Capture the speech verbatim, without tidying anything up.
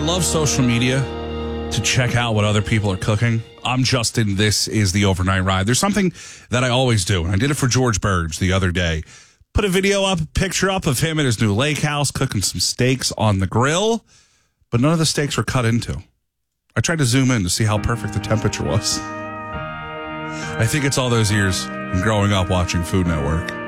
love social media to check out what other people are cooking. I'm Justin. This is the Overnight Ride. There's something that I always do, and I did it for George Burge the other day. Put a video up, a picture up of him at his new lake house cooking some steaks on the grill, but none of the steaks were cut into. I tried to zoom in to see how perfect the temperature was. I think it's all those years and growing up watching Food Network.